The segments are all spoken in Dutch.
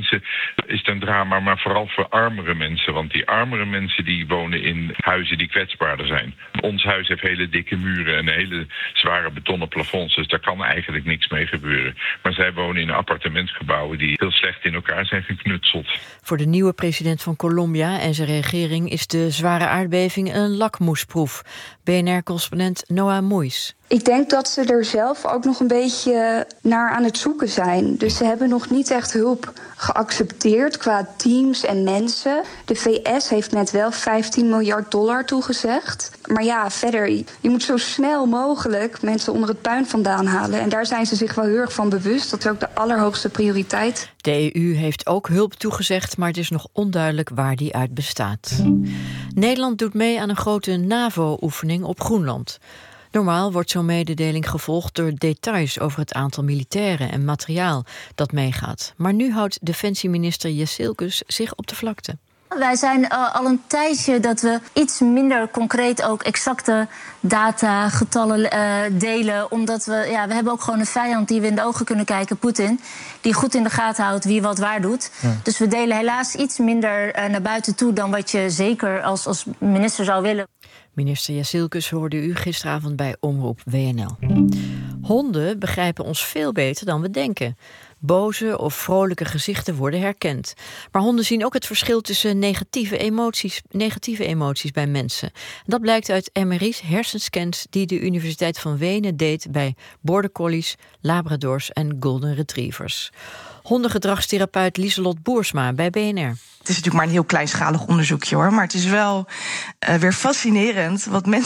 mensen is het een drama, maar vooral voor armere mensen. Want die armere mensen die wonen in huizen die kwetsbaarder zijn. Ons huis heeft hele dikke muren en hele zware betonnen plafonds, dus daar kan eigenlijk niks mee gebeuren. Maar zij wonen in appartementsgebouwen die heel slecht in elkaar zijn geknutseld. Voor de nieuwe president van Colombia en zijn regering is de zware aardbeving een lakmoesproef. BNR-correspondent Noah Moeis. Ik denk dat ze er zelf ook nog een beetje naar aan het zoeken zijn. Dus ze hebben nog niet echt hulp geaccepteerd qua teams en mensen. De VS heeft net wel $15 miljard toegezegd. Maar ja, verder, je moet zo snel mogelijk mensen onder het puin vandaan halen. En daar zijn ze zich wel heel erg van bewust. Dat is ook de allerhoogste prioriteit. De EU heeft ook hulp toegezegd, maar het is nog onduidelijk waar die uit bestaat. Nederland doet mee aan een grote NAVO-oefening op Groenland. Normaal wordt zo'n mededeling gevolgd door details over het aantal militairen en materiaal dat meegaat. Maar nu houdt defensieminister Jezilkus zich op de vlakte. Wij zijn al een tijdje dat we iets minder concreet ook exacte data, getallen delen. Omdat we hebben ook gewoon een vijand die we in de ogen kunnen kijken, Poetin. Die goed in de gaten houdt wie wat waar doet. Ja. Dus we delen helaas iets minder naar buiten toe dan wat je zeker als minister zou willen. Minister Jezilkus hoorde u gisteravond bij Omroep WNL. Honden begrijpen ons veel beter dan we denken. Boze of vrolijke gezichten worden herkend. Maar honden zien ook het verschil tussen negatieve emoties bij mensen. Dat blijkt uit MRI's hersenscans die de Universiteit van Wenen deed bij border collies, labradors en golden retrievers. Hondengedragstherapeut Lieselot Boersma bij BNR. Het is natuurlijk maar een heel kleinschalig onderzoekje hoor. Maar het is wel weer fascinerend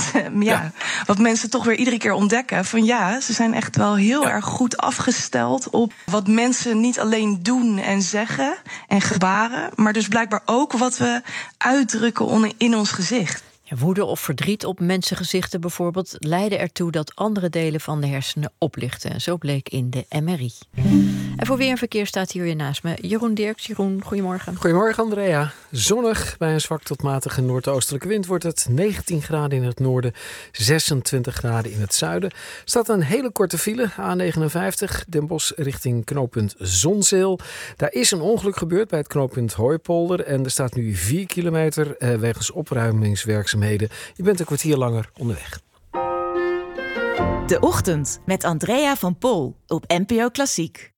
wat mensen toch weer iedere keer ontdekken. Van ja, ze zijn echt wel heel erg goed afgesteld op wat mensen niet alleen doen en zeggen en gebaren. Maar dus blijkbaar ook wat we uitdrukken in ons gezicht. Ja, woede of verdriet op mensengezichten bijvoorbeeld leiden ertoe dat andere delen van de hersenen oplichten. Zo bleek in de MRI. En voor weer en verkeer staat hier weer naast me Jeroen Dirks. Jeroen, goedemorgen. Goedemorgen Andrea. Zonnig, bij een zwak tot matige noordoostelijke wind wordt het 19 graden in het noorden, 26 graden in het zuiden. Staat een hele korte file, A59, Den Bosch richting knooppunt Zonzeel. Daar is een ongeluk gebeurd bij het knooppunt Hooipolder en er staat nu 4 kilometer wegens opruimingswerkzaamheden. Je bent een kwartier langer onderweg. De Ochtend met Andrea van Pol op NPO Klassiek.